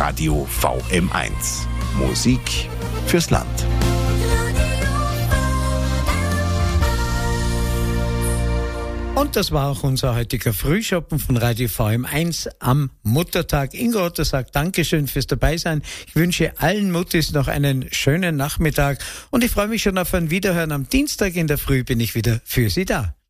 Radio VM1. Musik fürs Land. Und das war auch unser heutiger Frühschoppen von Radio VM1 am Muttertag. Ingo Otto sagt Dankeschön fürs Dabeisein. Ich wünsche allen Muttis noch einen schönen Nachmittag und ich freue mich schon auf ein Wiederhören. Am Dienstag in der Früh bin ich wieder für Sie da.